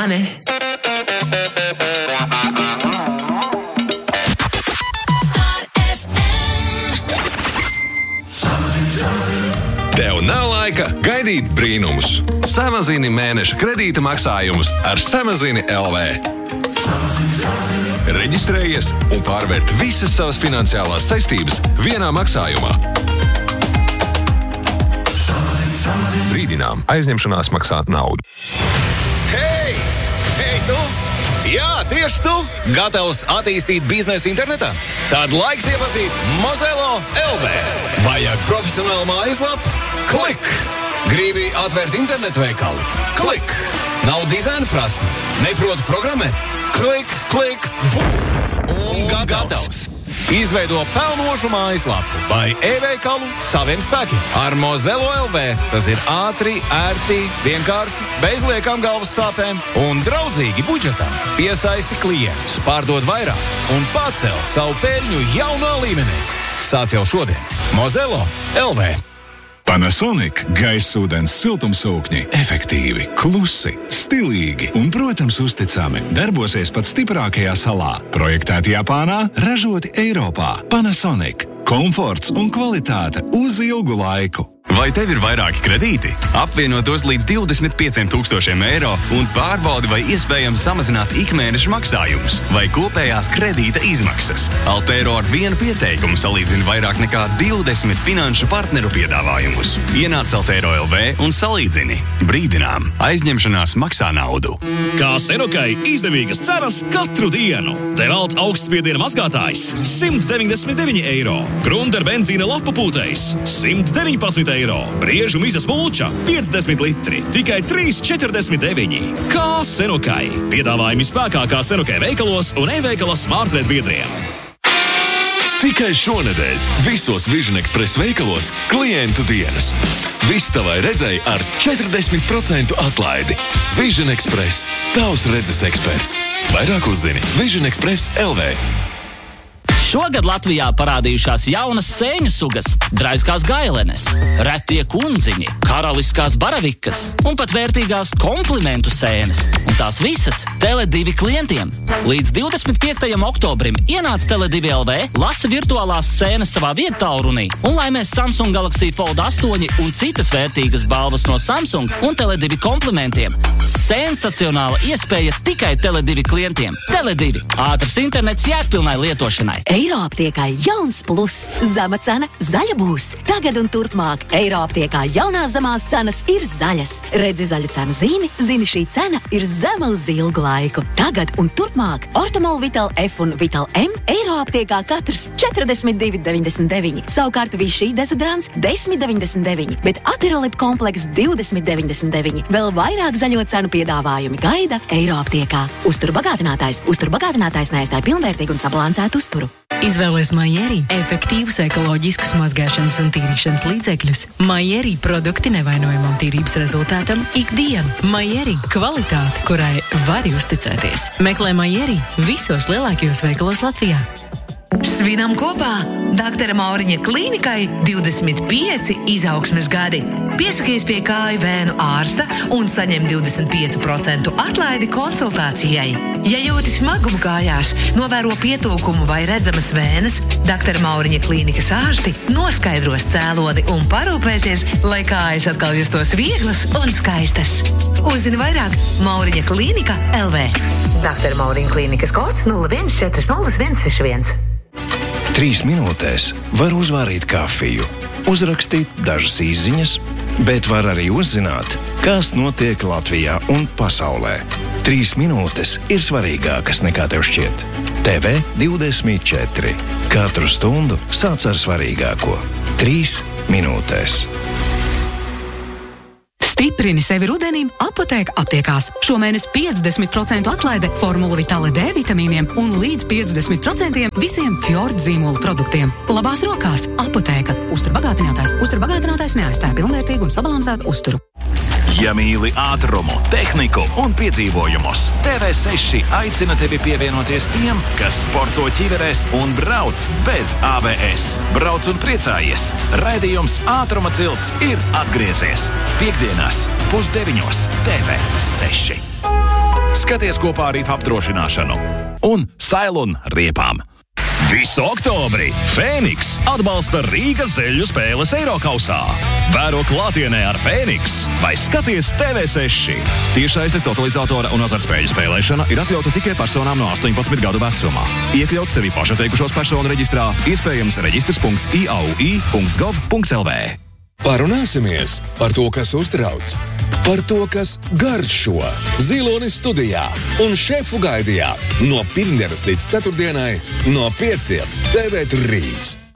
Zane. Tev nav laika gaidīt brīnumus. Samazini mēneša kredīta maksājumus ar Samazini LV. Reģistrējies un pārvērt visas savas finansiālās saistības vienā maksājumā. Brīdinām, aizņemšanās maksāt naudu. Hei! Hei, tu! Jā, tieši tu! Gatavs attīstīt biznesu internetā? Tad laiks iepazīt Mozelo LV. Vajag profesionālu mājaslapu? Klik! Gribi atvērt internetu veikalu? Klik! Nav dizaina prasme? Neproti programmēt? Klik, klik, bum! Un gatavs! Izveido pelnošu mājaslapu vai e-veikalu saviem spēkiem. Ar Mozelo LV tas ir ātri, ērti, vienkārši, bez liekām galvas sāpēm un draudzīgi budžetam. Piesaisti klientus, pārdod vairāk un pacel savu peļņu jaunā līmenī. Sāc jau šodien. Mozelo LV. Panasonic gaisūdens siltumsūkņi efektīvi, klusi, stilīgi un, protams, uzticami darbosies pat stiprākajā salā. Projektēti Japānā, ražoti Eiropā. Panasonic. Komforts un kvalitāte uz ilgu laiku. Vai tev ir vairāki kredīti? Apvieno tos līdz 25,000 eiro un pārbaudi, vai iespējams samazināt ikmēneša maksājumus vai kopējās kredīta izmaksas. Altero ar vienu pieteikumu salīdzina vairāk nekā 20 finanšu partneru piedāvājumus. Ienāc Altero LV un salīdzini. Brīdinām, aizņemšanās maksā naudu. Kā Senokai izdevīgas cenas katru dienu. Devalt augstspiediena mazgātājs 199 eiro. Grunder benzīna lapapūtējs 119 eiro. Briežu mizas mulča 50 litri. Tikai 3,49. Kā Senokai. Piedāvājumi spēkā kā Senokai veikalos un e-veikala Smartred biedriem. Tikai šonedēļ visos Vision Express veikalos klientu dienas. Viss tavai redzei ar 40% atlaidi. Vision Express. Tavs redzes eksperts. Vairāk uzzini Vision Express LV. Šogad Latvijā parādījušās jaunas sēņu sugas, draizkās gailenes, retie kundziņi, karaliskās baravikas un pat vērtīgās komplimentu sēnes. Un tās visas Tele2 klientiem. Līdz 25. oktobrim ienāc Tele2 LV, lasa virtuālās sēnes savā viedtālrunī un laimēs Samsung Galaxy Fold 8 un citas vērtīgas balvas no Samsung un Tele2 komplimentiem. Sensacionāla iespēja tikai Tele2 klientiem. Tele2 – ātrs internets jēgpilnai lietošanai. Eiroaptiekā jauns plus. Zema cena, zaļa būs. Tagad un turpmāk. Eiroaptiekā jaunās zemās cenas ir zaļas. Redzi zaļu cenu zīmi, zini šī cena ir zema uz ilgu laiku. Tagad un turpmāk. Ortomol Vital F un Vital M Eiroaptiekā katrs 42,99. Savukārt Vichy dezodorants 10,99. Bet Aterolip kompleks 20,99. Vēl vairāk zaļo cenu piedāvājumi gaida Eiroaptiekā. Uzturbagātinātājs. Uzturbagātinātājs neaizstāja pilnvērtīgu un sabalansētu uzturu. Izvēlies Maieri efektīvus ekoloģiskus mazgāšanas un tīrīšanas līdzekļus. Maieri produkti nevainojamam tīrības rezultātam ikdienu. Maieri kvalitāte, kurai vari uzticēties. Meklē Maieri visos lielākajos veikalos Latvijā. Svinam kopā! Dr. Mauriņa klīnikai 25 izaugsmes gadi. Piesakies pie kāju vēnu ārsta un saņem 25% atlaidi konsultācijai. Ja jūti smagumu kājās, novēro pietūkumu vai redzamas vēnes, Dr. Mauriņa klīnikas ārsti noskaidros cēloni un parūpēsies, lai kājas atkal justos vieglas un skaistas. Uzzini vairāk Mauriņa klīnika LV. Dr. Mauriņa klīnikas kods 01400161. 3 minūtēs var uzvārīt kafiju, uzrakstīt dažas īsziņas, bet var arī uzzināt, kas notiek Latvijā un pasaulē. 3 minūtes ir svarīgākas nekā tev šķiet. TV24. Katru stundu sāc ar svarīgāko. 3 minūtēs. Stiprini sevi rudenim Apotēka aptiekās. Šomēnes 50% atlaide Formula Vitale D vitamīniem un līdz 50% visiem Fjord zīmola produktiem. Labās rokās Apotēka. Uzturbagātinātājs neaizstāja pilnvērtīgu un sabalansētu uzturu. Ja mīli ātrumu, tehniku un piedzīvojumus, TV6 aicina tevi pievienoties tiem, kas sporto ķiverēs un brauc bez ABS. Brauc un priecājies! Raidījums Ātruma cilts ir atgriezies. Piektdienās 8:30 TV6. Skaties kopā ar RIF apdrošināšanu un Sailun riepām. Visu oktobri Fēniks atbalsta Rīgas zeļu spēles Eirokausā. Vēro klātienē ar Fēniks vai skaties TV6. Tiešsaistes totalizatora un azartspēļu spēlēšana ir atļauta tikai personām no 18 gadu vecuma. Iekļaut sevi pašateikušos personu reģistrā, iespējams reģistrs.iaui.gov.lv. Parunāsimies par to, kas uztrauc, par to, kas garšo. Zilonis studijā un šefu gaidījāt no pirmdienas līdz ceturtdienai no 5 TV3.